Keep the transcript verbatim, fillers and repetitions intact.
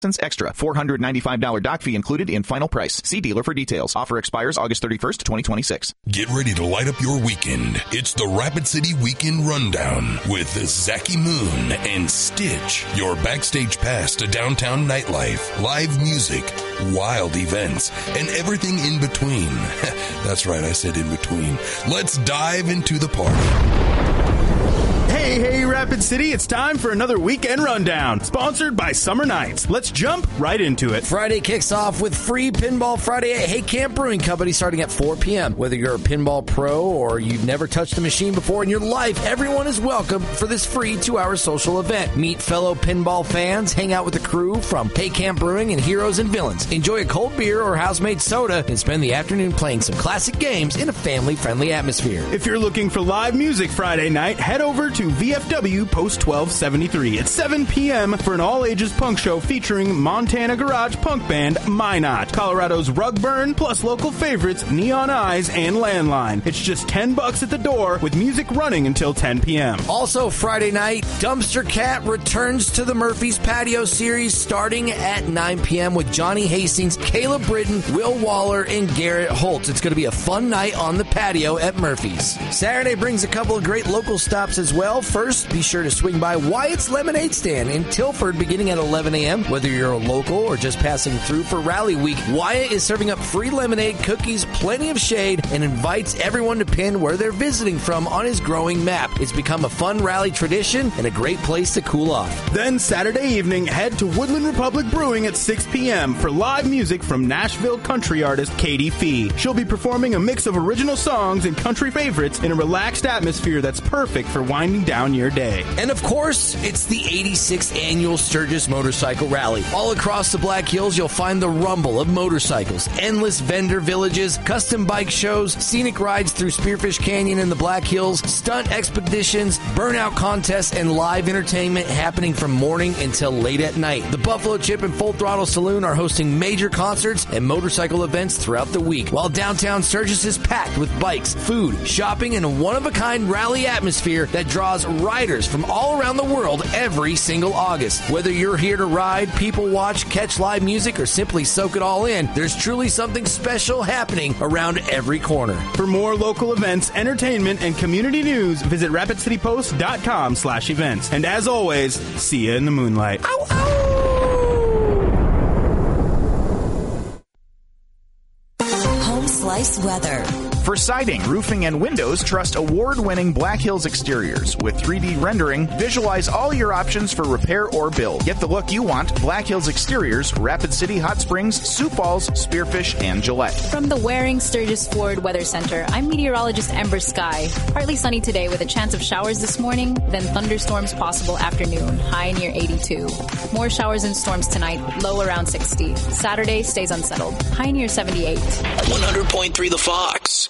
extra. four hundred ninety-five dollars doc fee included in final price. See dealer for details. Offer expires August thirty-first, twenty twenty-six. Get ready to light up your weekend. It's the Rapid City Weekend Rundown with Zachy Moon and Stitch. Your backstage pass to downtown nightlife, live music, wild events, and everything in between. That's right, I said in between. Let's dive into the party. Hey, hey, Rapid City, it's time for another Weekend Rundown, sponsored by Summer Nights. Let's jump right into it. Friday kicks off with free Pinball Friday at Hay Camp Brewing Company starting at four p.m. Whether you're a pinball pro or you've never touched a machine before in your life, everyone is welcome for this free two-hour social event. Meet fellow pinball fans, hang out with the crew from Hay Camp Brewing and Heroes and Villains. Enjoy a cold beer or house-made soda and spend the afternoon playing some classic games in a family-friendly atmosphere. If you're looking for live music Friday night, head over to V F W Post twelve seventy-three at seven p.m. for an all-ages punk show featuring Montana garage punk band Minot, Colorado's Rugburn, plus local favorites Neon Eyes and Landline. It's just ten bucks at the door with music running until ten p.m. Also Friday night, Dumpster Cat returns to the Murphy's Patio series starting at nine p.m. with Johnny Hastings, Caleb Britton, Will Waller, and Garrett Holtz. It's going to be a fun night on the patio at Murphy's. Saturday brings a couple of great local stops as well. First, be sure to swing by Wyatt's Lemonade Stand in Tilford beginning at eleven a.m. Whether you're a local or just passing through for Rally Week, Wyatt is serving up free lemonade, cookies, plenty of shade, and invites everyone to pin where they're visiting from on his growing map. It's become a fun rally tradition and a great place to cool off. Then Saturday evening, head to Woodland Republic Brewing at six p.m. for live music from Nashville country artist Katie Fee. She'll be performing a mix of original songs and country favorites in a relaxed atmosphere that's perfect for winding down your day. And of course, it's the eighty-sixth Annual Sturgis Motorcycle Rally. All across the Black Hills, you'll find the rumble of motorcycles, endless vendor villages, custom bike shows, scenic rides through Spearfish Canyon in the Black Hills, stunt expeditions, burnout contests, and live entertainment happening from morning until late at night. The Buffalo Chip and Full Throttle Saloon are hosting major concerts and motorcycle events throughout the week, while downtown Sturgis is packed with bikes, food, shopping, and a one-of-a-kind rally atmosphere that draws riders from all around the world every single August. Whether you're here to ride, people watch, catch live music, or simply soak it all in, there's truly something special happening around every corner. For more local events, entertainment, and community news, visit rapid city post dot com slash events. And as always, see you in the moonlight. Ow, ow! Home Slice Weather. For siding, roofing, and windows, trust award-winning Black Hills Exteriors. With three D rendering, visualize all your options for repair or build. Get the look you want. Black Hills Exteriors, Rapid City, Hot Springs, Sioux Falls, Spearfish, and Gillette. From the Waring Sturgis Ford Weather Center, I'm meteorologist Ember Sky. Partly sunny today with a chance of showers this morning, then thunderstorms possible afternoon, high near eighty-two. More showers and storms tonight, low around sixty. Saturday stays unsettled, high near seventy-eight. one hundred point three The Fox.